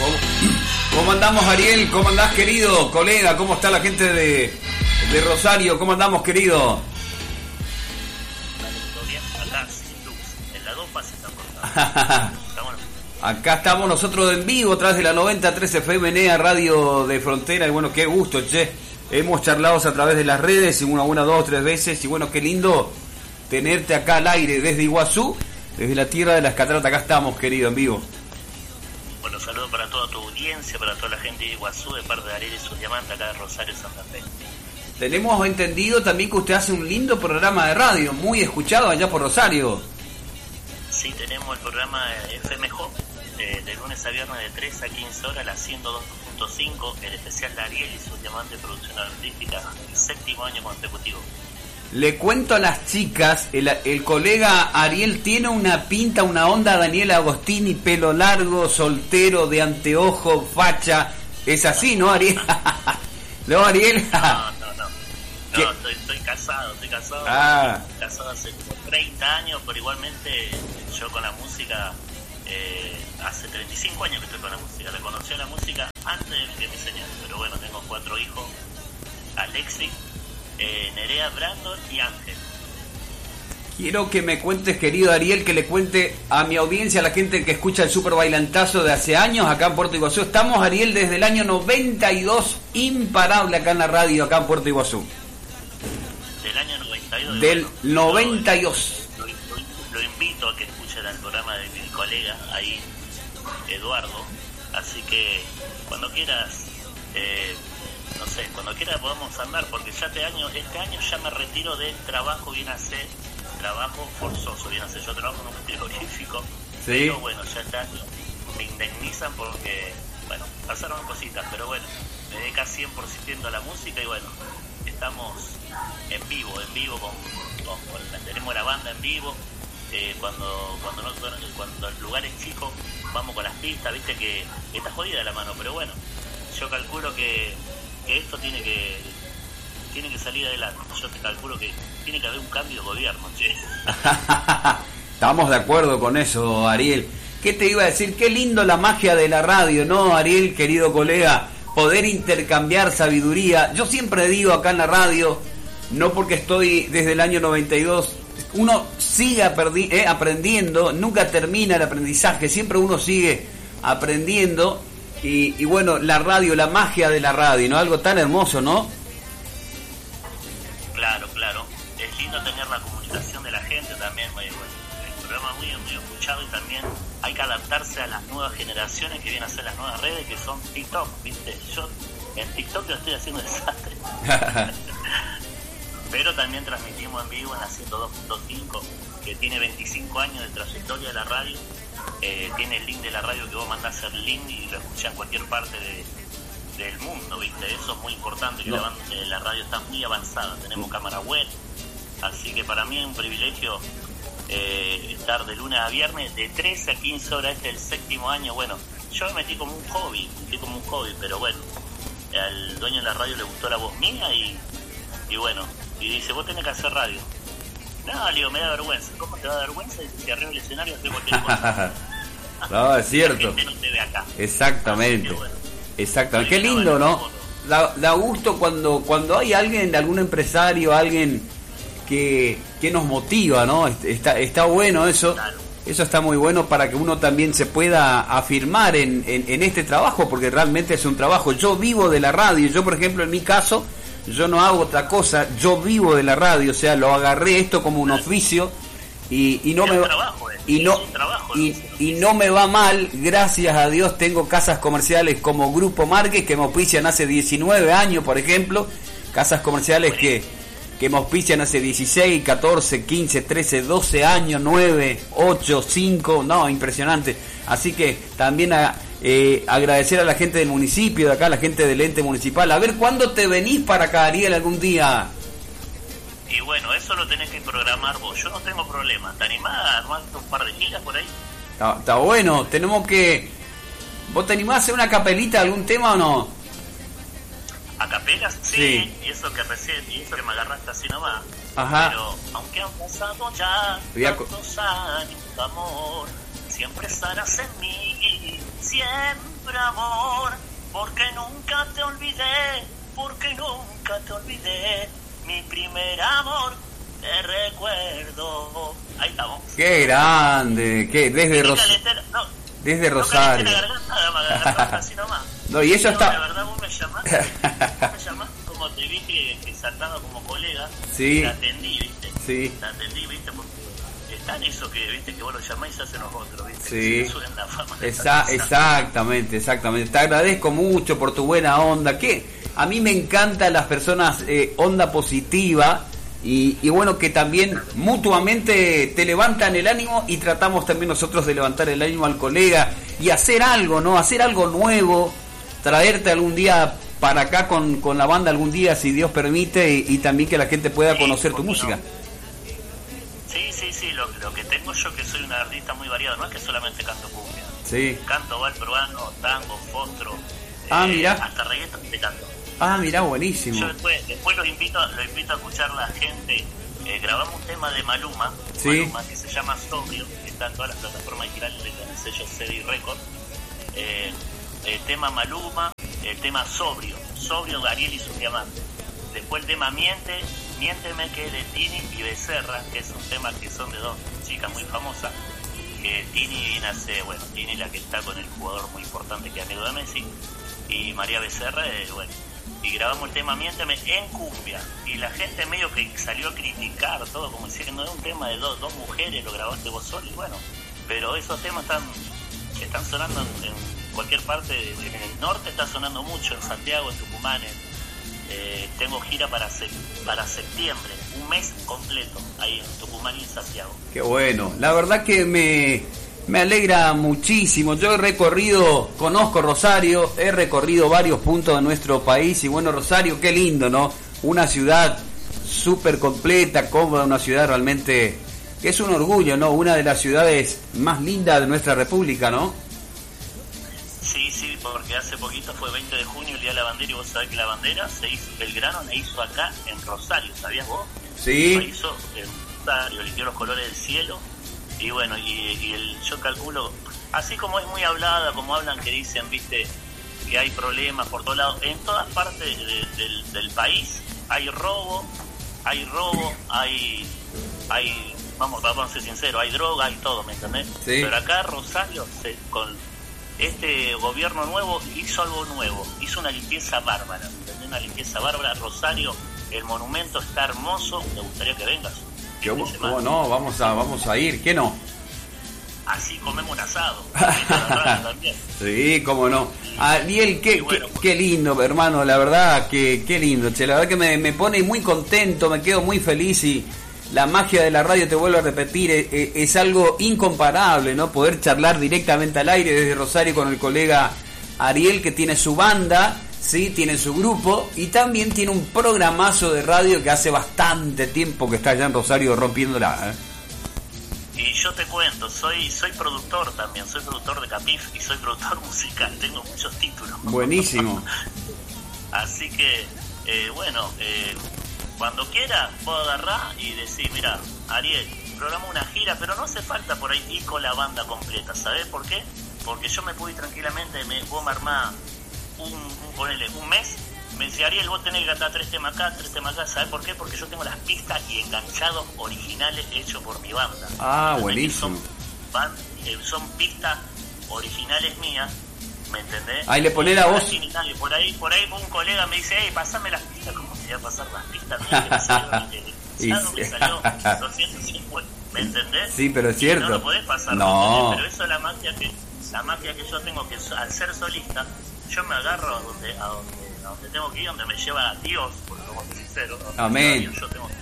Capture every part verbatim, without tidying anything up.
¿Cómo, ¿Cómo andamos, Ariel? ¿Cómo andás, querido colega? ¿Cómo está la gente de, de Rosario? ¿Cómo andamos, querido? Acá sin luz, en la dopa se está cortando. Acá estamos nosotros en vivo, tras de la noventa punto tres F M N E A, Radio de Frontera. Y bueno, qué gusto, che. Hemos charlado a través de las redes, una, una, dos, tres veces. Y bueno, qué lindo tenerte acá al aire desde Iguazú, desde la tierra de las cataratas. Acá estamos, querido, en vivo. Bueno, saludos para toda tu audiencia, para toda la gente de Iguazú, de parte de Ariel y sus diamantes, acá de Rosario, Santa Fe. Tenemos entendido también que usted hace un lindo programa de radio, muy escuchado allá por Rosario. Sí, tenemos el programa F M J, eh, de lunes a viernes de tres a quince horas, la ciento dos punto cinco, el especial de Ariel y sus diamantes de producción artística, el séptimo año consecutivo. Le cuento a las chicas, el, el colega Ariel tiene una pinta, una onda Daniel Agostini, pelo largo, soltero, de anteojo, facha. Es así, ¿no, Ariel? ¿No, Ariel? No, no, no. No, estoy, estoy casado, estoy casado. Ah. Estoy casado hace treinta años, pero igualmente yo con la música, eh, hace treinta y cinco años que estoy con la música. Le conocí a la música antes de que me enseñara, pero bueno, tengo cuatro hijos, Alexis, eh, Nerea, Brandon y Ángel. Quiero que me cuentes, querido Ariel, que le cuente a mi audiencia, a la gente que escucha el Super Bailantazo de hace años acá en Puerto Iguazú. Estamos, Ariel, desde el año noventa y dos, imparable acá en la radio, acá en Puerto Iguazú. Del año noventa y dos. Del bueno, noventa y dos. Lo, lo, lo invito a que escuchen el programa de mi colega ahí, Eduardo. Así que cuando quieras, eh, no sé, cuando quieras podemos andar, porque ya este año, este año ya me retiro del trabajo, viene a ser trabajo forzoso, viene a ser, yo trabajo en un frigorífico, sí. Pero bueno, ya este año me indemnizan porque, bueno, pasaron cositas, pero bueno, me dedica cien por ciento a la música y bueno, estamos en vivo, en vivo, con, con, con la, tenemos la banda en vivo, eh, cuando cuando no, cuando el lugar es chico, vamos con las pistas, viste que está jodida la mano, pero bueno, yo calculo que, que esto tiene que tiene que salir adelante. Yo te calculo que tiene que haber un cambio de gobierno, che. Estamos de acuerdo con eso, Ariel. ¿Qué te iba a decir? Qué lindo la magia de la radio, ¿no, Ariel, querido colega? Poder intercambiar sabiduría. Yo siempre digo acá en la radio, no porque estoy desde el año noventa y dos, uno sigue aperdi- eh, aprendiendo, nunca termina el aprendizaje, siempre uno sigue aprendiendo. Y, y bueno, la radio, la magia de la radio, ¿no? Algo tan hermoso, ¿no? Claro, claro. Es lindo tener la comunicación de la gente también. Bueno, el programa es muy, muy escuchado y también hay que adaptarse a las nuevas generaciones que vienen a ser las nuevas redes, que son TikTok, ¿viste? Yo en TikTok lo estoy haciendo desastre. Pero también transmitimos en vivo en la ciento dos punto cinco, que tiene veinticinco años de trayectoria de la radio. Eh, tiene el link de la radio que vos mandás el link y lo escuchás en cualquier parte de del mundo, ¿viste? Eso es muy importante, que no. la, la radio está muy avanzada, tenemos cámara web, así que para mí es un privilegio eh, estar de lunes a viernes de trece a quince horas. Este es el séptimo año. Bueno, yo me metí como un hobby, metí como un hobby, pero bueno, al dueño de la radio le gustó la voz mía y, y bueno, y dice, vos tenés que hacer radio. No, le digo, me da vergüenza. ¿Cómo te da vergüenza? Si arriba del escenario hace cualquier cosa. No, es cierto. La gente no te ve acá. Exactamente. Que, bueno, exactamente. Qué lindo, ¿no? Da, da gusto cuando cuando hay alguien, algún empresario, alguien que, que nos motiva, ¿no? Está, está bueno eso. Claro. Eso está muy bueno para que uno también se pueda afirmar en, en, en este trabajo, porque realmente es un trabajo. Yo vivo de la radio. Yo, por ejemplo, en mi caso, yo no hago otra cosa. Yo vivo de la radio, o sea, lo agarré esto como un oficio y, y no me va... Y no, y, y no me va mal, gracias a Dios. Tengo casas comerciales como Grupo Márquez que me auspician hace diecinueve años, por ejemplo. Casas comerciales que, que me auspician hace dieciséis, catorce, quince, trece, doce años, nueve, ocho, cinco, no, impresionante. Así que también a, eh, agradecer a la gente del municipio, de acá, a la gente del ente municipal. A ver, ¿cuándo te venís para acá, Ariel, algún día? Y bueno, eso lo tenés que programar vos. Yo no tengo problema. ¿Te animás a armar un par de giras por ahí? Está, está bueno. Tenemos que... ¿Vos te animás a hacer una capelita, algún tema o no? ¿A capelas? Sí. sí. Y eso que recién, y eso que me agarraste así nomás. Ajá. Pero aunque han pasado ya tantos años de amor, siempre estarás en mí, siempre. siempre amor, porque nunca te olvidé, porque nunca te olvidé, mi primer amor, te recuerdo. Ahí estamos. Qué grande, qué desde Rosario. No, desde no Rosario. La garganta, así nomás. No, y eso no, está. La verdad, vos me llamás, vos me llamás como te vi que, que saltaba como colega. Sí. Te atendí, ¿viste? Sí. Te atendí, ¿viste? Porque está en eso que, ¿viste? Que vos lo llamás y se hacen los otros, ¿viste? Sí. Que se suben la fama. Esa, exactamente, exactamente. Te agradezco mucho por tu buena onda. Que a mí me encantan las personas eh, onda positiva. Y, y bueno, que también mutuamente te levantan el ánimo y tratamos también nosotros de levantar el ánimo al colega y hacer algo, ¿no? Hacer algo nuevo, traerte algún día para acá con, con la banda algún día, si Dios permite, y, y también que la gente pueda sí, conocer tu música. No. Sí, sí, sí, lo, lo que tengo yo que soy un artista muy variado, no es que solamente canto cumbia. Sí. Canto val peruano, tango, fostro, ah, eh, mira. hasta reggaeton te canto. Ah, mirá, buenísimo. Yo después, después lo invito, lo invito a escuchar a la gente. Eh, grabamos un tema de Maluma, sí. Maluma, que se llama Sobrio, que está en todas las plataformas digitales con el sello C D Record. Eh, el tema Maluma, el tema Sobrio, Sobrio de Ariel y sus diamantes. Después el tema Miente, Miénteme, que es de Tini y Becerra, que es un tema que son de dos chicas muy famosas. Que Tini viene a ser, bueno, Tini la que está con el jugador muy importante que es amigo de Messi, y María Becerra, eh, bueno. Y grabamos el tema Miénteme en cumbia, y la gente medio que salió a criticar todo, como diciendo, es un tema de dos, dos mujeres, lo grabaste vos solo, y bueno, pero esos temas están están sonando en, en cualquier parte. En el norte está sonando mucho, en Santiago, en Tucumán, en, eh, tengo gira para se, para septiembre, un mes completo ahí en Tucumán y en Santiago. Qué bueno, la verdad que me Me alegra muchísimo. Yo he recorrido, conozco Rosario, he recorrido varios puntos de nuestro país y bueno, Rosario, qué lindo, ¿no? Una ciudad súper completa, cómoda, una ciudad realmente que es un orgullo, ¿no? Una de las ciudades más lindas de nuestra república, ¿no? Sí, sí, porque hace poquito fue veinte de junio, el Día de la Bandera, y vos sabés que la bandera se hizo, Belgrano la hizo acá en Rosario, ¿sabías vos? Sí. La hizo en Rosario, eligió los colores del cielo. Y bueno, y, y el, yo calculo, así como es muy hablada, como hablan que dicen, viste, que hay problemas por todos lados, en todas partes de, del, del país hay robo, hay robo, hay, hay vamos, vamos a ser sinceros, hay droga, hay todo, ¿me entendés? Sí. Pero acá Rosario, se, con este gobierno nuevo, hizo algo nuevo, hizo una limpieza bárbara, ¿entendés? Una limpieza bárbara. Rosario, el monumento está hermoso, me gustaría que vengas. ¿Cómo, ¿Cómo no? Vamos a, vamos a ir, ¿qué no? Así comemos un asado. También. Sí, cómo no. Ariel, qué, bueno, qué, qué lindo, hermano, la verdad, que qué lindo, che, la verdad que me, me pone muy contento, me quedo muy feliz y la magia de la radio, te vuelvo a repetir, es, es algo incomparable, ¿no? Poder charlar directamente al aire desde Rosario con el colega Ariel, que tiene su banda, sí, tiene su grupo y también tiene un programazo de radio que hace bastante tiempo que está allá en Rosario rompiéndola, ¿eh? Y yo te cuento, soy soy productor también, soy productor de Capif y soy productor musical, tengo muchos títulos. Buenísimo. Así que, eh, bueno, eh, cuando quiera puedo agarrar y decir, mira, Ariel, programa una gira, pero no hace falta por ahí ir con la banda completa, ¿sabes por qué? Porque yo me puedo ir tranquilamente, me puedo armar un, un, ponele, un mes, me dice, Ariel, vos tenés que cantar tres temas acá, tres temas acá, ¿sabes por qué? Porque yo tengo las pistas y enganchados originales hechos por mi banda. Ah, buenísimo. Son, van, eh, son pistas originales mías, ¿me entendés? Ahí le ponés la voz. Y por ahí, por ahí un colega me dice, hey, pasame las pistas, ¿cómo te voy a pasar las pistas mías? Que me salió, ya no me salió doscientos cincuenta, ¿me entendés? Sí, pero es cierto. Y no lo podés pasar, no. Pero eso es la magia que, la magia que yo tengo, que al ser solista, yo me agarro a donde, a donde, a donde tengo que ir, donde me lleva Dios, porque como soy sincero, amén. Dios, yo tengo que ir.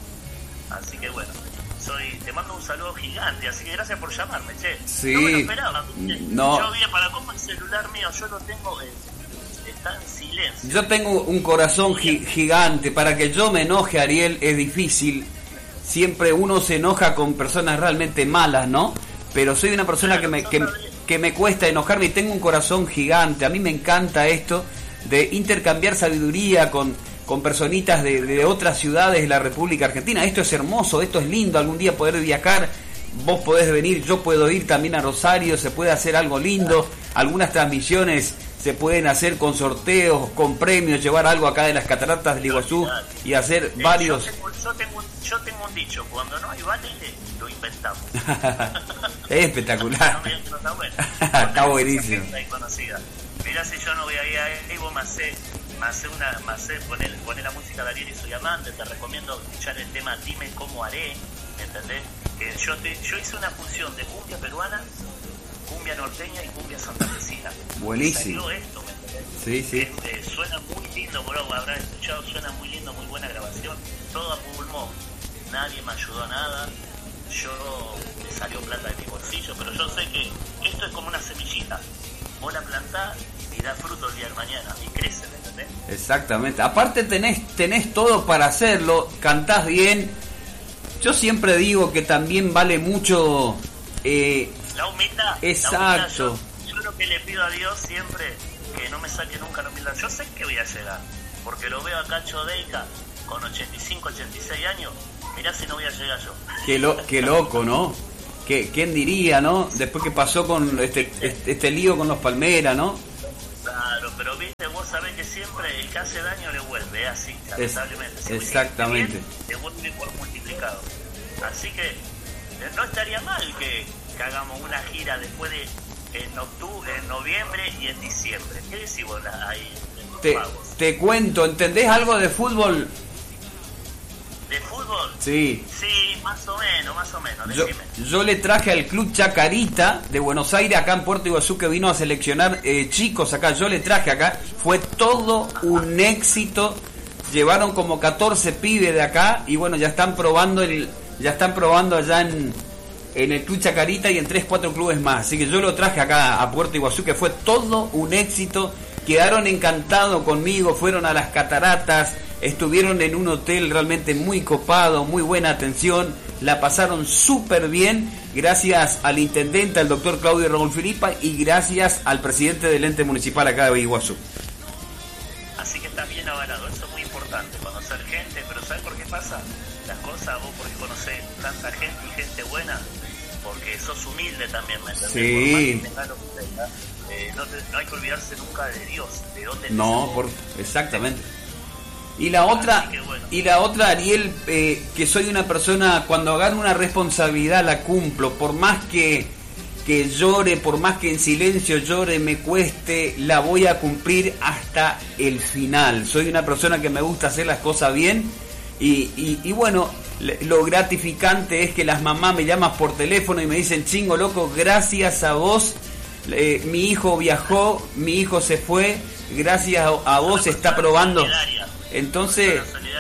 Así que bueno, soy, te mando un saludo gigante, así que gracias por llamarme, che. Sí. No me lo esperaba, ¿viste? No. Yo vi para cómo el celular mío, yo lo tengo, eh, está en silencio. Yo tengo un corazón gi- gigante, para que yo me enoje, Ariel, es difícil. Siempre uno se enoja con personas realmente malas, ¿no? Pero soy una persona que me, que, que me cuesta enojarme y tengo un corazón gigante. A mí me encanta esto de intercambiar sabiduría con, con personitas de, de otras ciudades de la República Argentina. Esto es hermoso, esto es lindo, algún día poder viajar, vos podés venir, yo puedo ir también a Rosario, se puede hacer algo lindo. algunas transmisiones se pueden hacer con sorteos, con premios, llevar algo acá de las cataratas del Iguazú y hacer eh, varios... Yo tengo, yo, tengo, yo tengo un dicho, cuando no hay baile, lo inventamos. Es espectacular. No, no, está bueno. Está buenísimo. Mirá, si yo no voy a ir ahí, vos me hacés, me hacés una, me hacés poner, poner la música de Ariel y Soy Amante, te recomiendo escuchar el tema Dime Cómo Haré, ¿entendés? Que yo, te, yo hice una función de cumbia peruana, cumbia norteña y cumbia santafesina. Buenísimo. Salió esto, ¿me entendés? Sí, sí. Este, suena muy lindo, bro, habrás escuchado, suena muy lindo, muy buena grabación, todo a pulmón, nadie me ayudó a nada, yo me salió plata de mi bolsillo, pero yo sé que esto es como una semillita, vos la plantás y da fruto el día de mañana y crece, ¿me entendés? Exactamente, aparte tenés, tenés todo para hacerlo, cantás bien, yo siempre digo que también vale mucho... Eh, la humildad. Exacto. La humildad, yo, yo lo que le pido a Dios siempre, que no me saque nunca la humildad. Yo sé que voy a llegar, porque lo veo a Cacho Deica con ochenta y cinco, ochenta y seis años. Mirá si no voy a llegar yo. Qué, lo, qué loco, ¿no? ¿Qué, ¿Quién diría, no? Después que pasó con este, este, este lío con los Palmeras, ¿no? Claro, pero viste, vos sabés que siempre el que hace daño le vuelve, es así, lamentablemente. Es, exactamente. Bien, le vuelve por multiplicado. Así que no estaría mal que, que hagamos una gira después de en octubre, en noviembre y en diciembre. ¿Qué decís vos ahí? Te, te cuento, ¿entendés algo de fútbol? ¿De fútbol? Sí. Sí, más o menos, más o menos. Yo, yo le traje al club Chacarita de Buenos Aires, acá en Puerto Iguazú, que vino a seleccionar eh, chicos acá. Yo le traje acá. Fue todo un éxito. Llevaron como catorce pibes de acá y bueno, ya están probando el, ya están probando allá en, en el club Chacarita y en tres, cuatro clubes más. Así que yo lo traje acá a Puerto Iguazú, que fue todo un éxito. Quedaron encantados conmigo, fueron a las cataratas, estuvieron en un hotel realmente muy copado, muy buena atención, la pasaron súper bien, gracias al intendente, al doctor Claudio Raúl Filipa, y gracias al presidente del ente municipal acá de Iguazú. Así que está bien avalado, eso es muy importante, conocer gente, pero ¿sabes por qué pasa? Las cosas, vos porque conocés tanta gente y gente buena, porque sos humilde también, ¿me entendés? Sí. Por más que tengas lo que tengas, eh, no, te, no hay que olvidarse nunca de Dios, de dónde No, por, exactamente. Y la otra, bueno. y la otra Ariel, eh, que soy una persona, cuando agarro una responsabilidad la cumplo, por más que, que llore, por más que en silencio llore, me cueste, la voy a cumplir hasta el final. Soy una persona que me gusta hacer las cosas bien y, y, y bueno, lo gratificante es que las mamás me llaman por teléfono y me dicen, chingo loco, gracias a vos, eh, mi hijo viajó, mi hijo se fue, gracias a, a vos está probando. Entonces,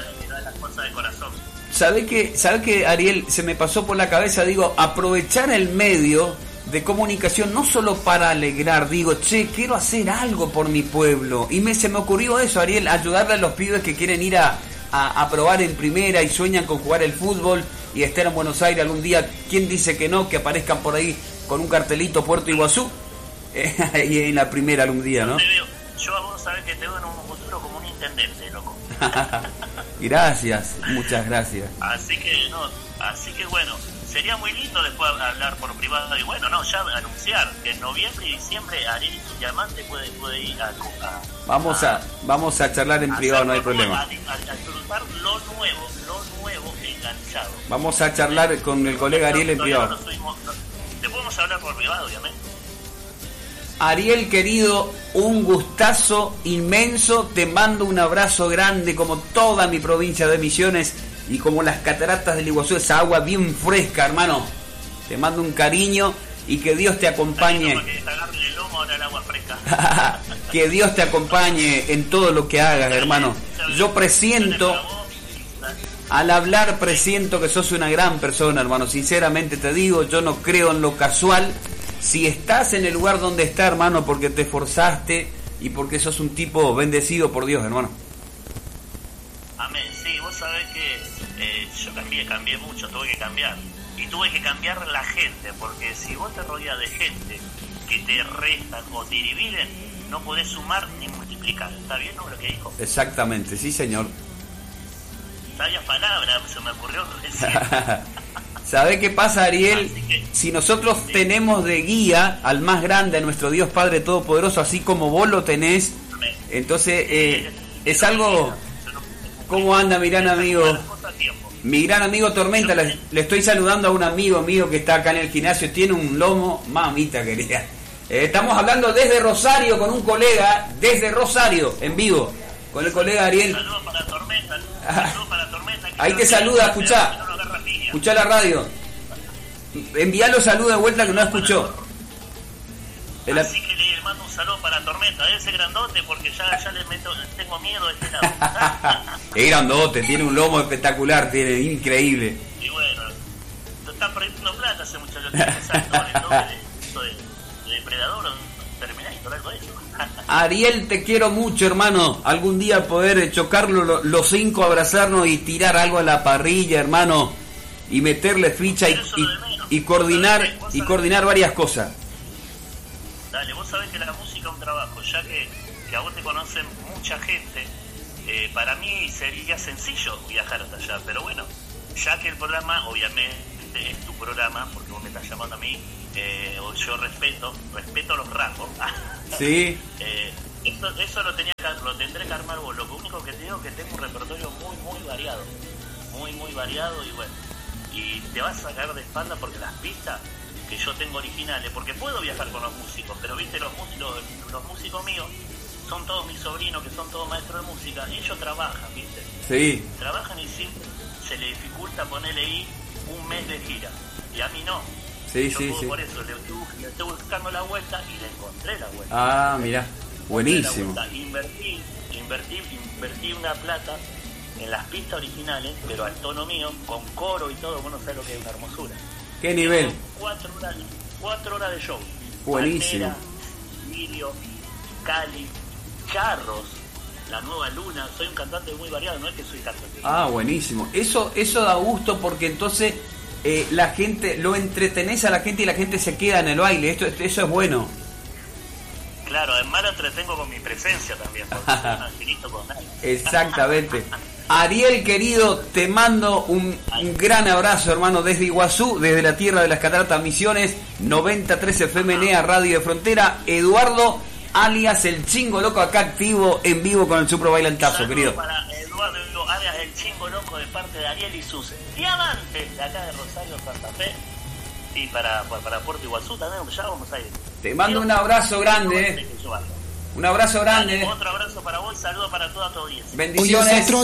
¿sabe qué, sabe qué, Ariel? Se me pasó por la cabeza, digo, aprovechar el medio de comunicación no solo para alegrar, digo, che, quiero hacer algo por mi pueblo. Y me se me ocurrió eso, Ariel, ayudarle a los pibes que quieren ir a, a, a probar en primera y sueñan con jugar el fútbol y estar en Buenos Aires algún día. ¿Quién dice que no? Que aparezcan por ahí con un cartelito Puerto Iguazú eh, y en la primera algún día, ¿no? Yo a vos sabés que te veo en un futuro como un intendente, loco. Gracias, muchas gracias. Así que no, así que bueno, sería muy lindo después hablar por privado y bueno, no, ya anunciar que en noviembre y diciembre Ariel y Su Diamante puede, puede ir a, a vamos a, a vamos a charlar en privado, no hay problema. A, a, a disfrutar lo nuevo, lo nuevo enganchado. Vamos a charlar con el colega Ariel en privado. No, no subimos, no, te podemos hablar por privado, obviamente. Ariel querido, un gustazo inmenso, te mando un abrazo grande como toda mi provincia de Misiones y como las cataratas del Iguazú, esa agua bien fresca, hermano. Te mando un cariño y que Dios te acompañe. Que Dios te acompañe en todo lo que hagas, hermano. Yo presiento, al hablar presiento que sos una gran persona, hermano. Sinceramente te digo, yo no creo en lo casual. Si estás en el lugar donde está, hermano, porque te esforzaste y porque sos un tipo bendecido por Dios, hermano. Amén. Sí, vos sabés que eh, yo cambié, cambié mucho, tuve que cambiar. Y tuve que cambiar la gente, porque si vos te rodeas de gente que te restan o te dividen, no podés sumar ni multiplicar. ¿Está bien, no, lo que dijo? Exactamente, sí, señor. Sabias palabras, se me ocurrió recién. ¿Sabe qué pasa, Ariel? que, si nosotros sí. tenemos de guía al más grande, a nuestro Dios Padre Todopoderoso, así como vos lo tenés, entonces eh, es algo... ¿Cómo anda mi gran amigo? Mi gran amigo Tormenta, le, le estoy saludando a un amigo mío que está acá en el gimnasio, tiene un lomo, mamita querida. Eh, estamos hablando desde Rosario con un colega, desde Rosario, en vivo, con el colega Ariel. Saludos para Tormenta, saludos para Tormenta. Ahí te saluda, escuchá, escuchá la radio. Enviá los saludos de vuelta que no escuchó. El... Así que le mando un saludo para Tormenta, ese grandote, porque ya, ya le meto, tengo miedo de este lado. Es grandote, tiene un lomo espectacular, tiene increíble. Y bueno, está perdiendo plata hace mucho tiempo, exacto, el doble de, de Depredador, Terminator, algo de eso. Ariel, te quiero mucho, hermano. Algún día poder chocarlo los cinco, abrazarnos y tirar algo a la parrilla, hermano, y meterle ficha y, y, y coordinar y coordinar varias cosas. Dale, vos sabés que la música es un trabajo, ya que, que a vos te conocen mucha gente, eh, para mí sería sencillo viajar hasta allá, pero bueno, ya que el programa obviamente es tu programa, porque vos me estás llamando a mí, eh, yo respeto, respeto los rangos. Sí. eh, eso, eso lo, tenía que, lo tendré que armar vos, lo único que te digo es que tengo un repertorio muy, muy variado, muy, muy variado y bueno, y te vas a caer de espalda porque las pistas que yo tengo originales, porque puedo viajar con los músicos, pero viste, los músicos, los músicos míos son todos mis sobrinos, que son todos maestros de música, y ellos trabajan, viste. Sí. Trabajan y siempre se les dificulta ponerle ahí un mes de gira, y a mí no. Sí, yo sí, puedo, sí. por eso le estoy, le estoy buscando la vuelta y le encontré la vuelta. Ah, mira, buenísimo. Invertí, invertí, invertí una plata en las pistas originales, pero al tono mío, con coro y todo, bueno, sabes lo que es una hermosura. ¿Qué nivel? Cuatro horas, cuatro horas de show. Buenísimo. Altera, Lirio, Cali, Charros, La Nueva Luna. Soy un cantante muy variado, no es que soy cantante. Ah, buenísimo. Eso, eso da gusto porque entonces eh, la gente, lo entretenés a la gente y la gente se queda en el baile. Esto, eso es bueno. Claro, además lo entretengo con mi presencia también, porque soy un angelito con nadie. Exactamente. Ariel, querido, te mando un, un gran abrazo, hermano, desde Iguazú, desde la tierra de las Cataratas Misiones, noventa y tres F M N A, Radio de Frontera. Eduardo, alias El Chingo Loco, acá activo, en vivo con el Super Bailantazo, Saludo querido. para Eduardo, alias El Chingo Loco, de parte de Ariel y sus diamantes, de acá de Rosario, Santa Fe, y para, para, para Puerto Iguazú también, ya vamos a ir. Te mando un abrazo grande, eh. Un abrazo grande. Otro abrazo para vos y saludo para toda tu audiencia. Bendiciones.